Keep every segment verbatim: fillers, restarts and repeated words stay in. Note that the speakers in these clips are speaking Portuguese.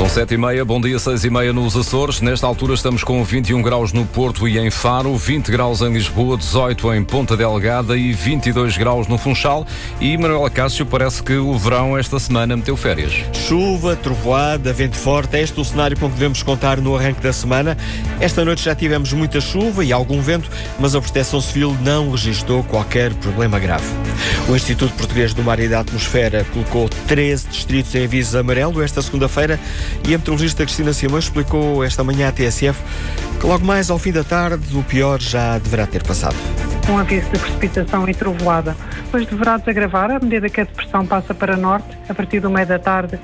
São sete e meia, bom dia, seis e meia nos Açores. Nesta altura estamos com vinte e um graus no Porto e em Faro, vinte graus em Lisboa, dezoito em Ponta Delgada e vinte e dois graus no Funchal. E Manuela Cássio, parece que o verão esta semana meteu férias. Chuva, trovoada, vento forte, é este o cenário com que devemos contar no arranque da semana. Esta noite já tivemos muita chuva e algum vento, mas a Proteção Civil não registrou qualquer problema grave. O Instituto Português do Mar e da Atmosfera colocou treze distritos em aviso amarelo esta segunda-feira e a meteorologista Cristina Simões explicou esta manhã à T S F que logo mais ao fim da tarde o pior já deverá ter passado. Com aviso de precipitação e trovoada. Depois deverá desagravar à medida que a depressão passa para norte, a partir do meio da tarde,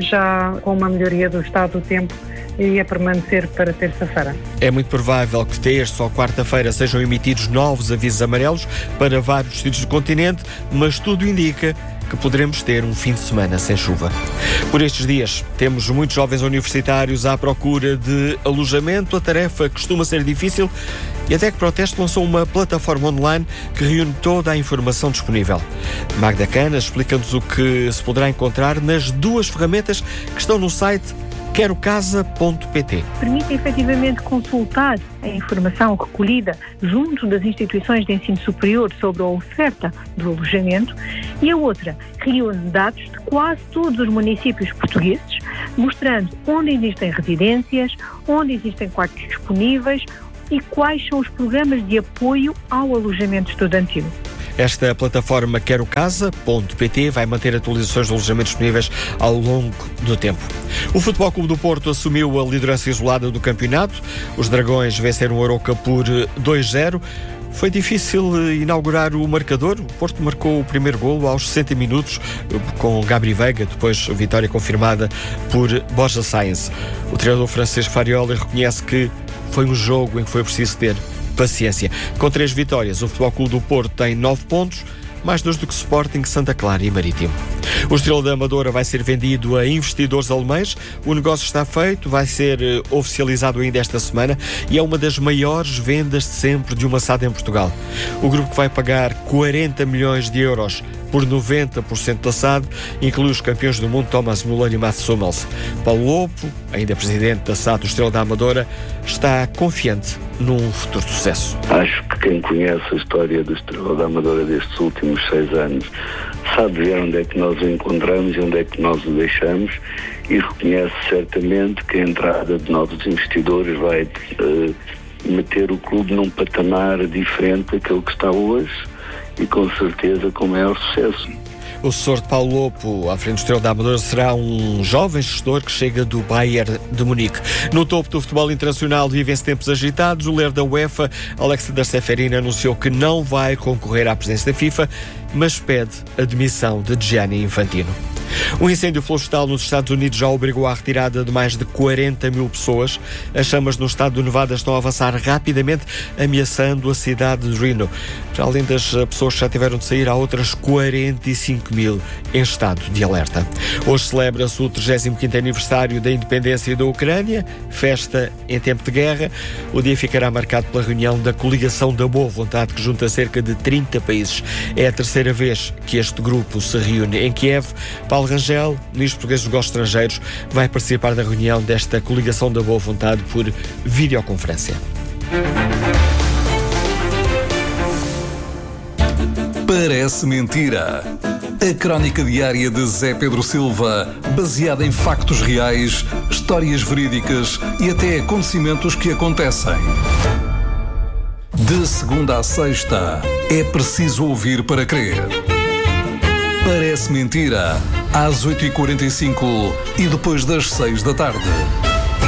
já com uma melhoria do estado do tempo e a permanecer para terça-feira. É muito provável que terça ou quarta-feira sejam emitidos novos avisos amarelos para vários distritos do continente, mas tudo indica que poderemos ter um fim de semana sem chuva. Por estes dias, temos muitos jovens universitários à procura de alojamento. A tarefa costuma ser difícil e até que Proteste lançou uma plataforma online que reúne toda a informação disponível. Magda Canas explica-nos o que se poderá encontrar nas duas ferramentas que estão no site quero casa ponto pt. Permite efetivamente consultar a informação recolhida junto das instituições de ensino superior sobre a oferta do alojamento, e a outra reúne dados de quase todos os municípios portugueses, mostrando onde existem residências, onde existem quartos disponíveis e quais são os programas de apoio ao alojamento estudantil. Esta plataforma quero casa ponto pt vai manter atualizações de alojamentos disponíveis ao longo do tempo. O Futebol Clube do Porto assumiu a liderança isolada do campeonato. Os Dragões venceram o Arouca por dois zero. Foi difícil inaugurar o marcador. O Porto marcou o primeiro golo aos sessenta minutos com Gabri Veiga, depois vitória confirmada por Borja Sáenz. O treinador Francisco Farioli reconhece que foi um jogo em que foi preciso ter paciência. Com três vitórias, o Futebol Clube do Porto tem nove pontos, mais dois do que Sporting, Santa Clara e Marítimo. O Estrela da Amadora vai ser vendido a investidores alemães. O negócio está feito, vai ser oficializado ainda esta semana e é uma das maiores vendas de sempre de uma S A D em Portugal. O grupo que vai pagar quarenta milhões de euros por noventa por cento da S A D inclui os campeões do mundo Thomas Müller e Mats Hummels. Paulo Lopo, ainda presidente da S A D do Estrela da Amadora, está confiante num futuro sucesso. Acho que quem conhece a história do Estrela da Amadora destes últimos seis anos sabe ver onde é que nós o encontramos e onde é que nós o deixamos e reconhece certamente que a entrada de novos investidores vai uh, meter o clube num patamar diferente daquele que está hoje e com certeza com maior sucesso. O sucessor de Paulo Lopo à frente do Estrela da Amadora será um jovem gestor que chega do Bayern de Munique. No topo do futebol internacional vivem-se tempos agitados. O líder da UEFA, Alexander Seferin, anunciou que não vai concorrer à presidência da FIFA, mas pede a demissão de Gianni Infantino. Um incêndio florestal nos Estados Unidos já obrigou à retirada de mais de quarenta mil pessoas. As chamas no estado do Nevada estão a avançar rapidamente, ameaçando a cidade de Reno. Para além das pessoas que já tiveram de sair, há outras quarenta e cinco mil em estado de alerta. Hoje celebra-se o trigésimo quinto aniversário da independência da Ucrânia, festa em tempo de guerra. O dia ficará marcado pela reunião da Coligação da Boa Vontade, que junta cerca de trinta países. É a terceira vez que este grupo se reúne em Kiev. Paulo Rangel, ministro português dos Negócios Estrangeiros, vai participar da reunião desta Coligação da Boa Vontade por videoconferência. Parece mentira. A crónica diária de Zé Pedro Silva, baseada em factos reais, histórias verídicas e até acontecimentos que acontecem. De segunda a sexta, é preciso ouvir para crer. Parece mentira, às oito e quarenta e cinco e depois das seis da tarde.